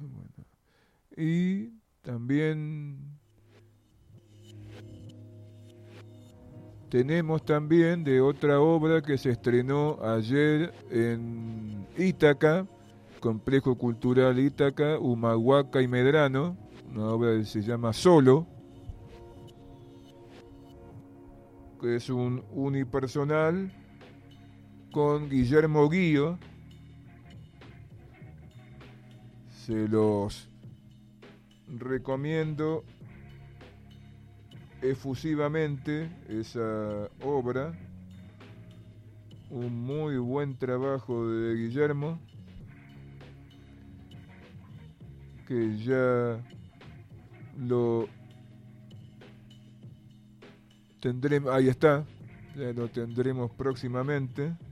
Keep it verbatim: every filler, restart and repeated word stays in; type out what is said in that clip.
bueno. Y también tenemos también de otra obra que se estrenó ayer en Ítaca, Complejo Cultural Ítaca, Humahuaca y Medrano, una obra que se llama Solo, que es un unipersonal con Guillermo Guío. Se los recomiendo efusivamente esa obra. Un muy buen trabajo de Guillermo, que ya lo tendremos, ahí está, ya lo tendremos próximamente.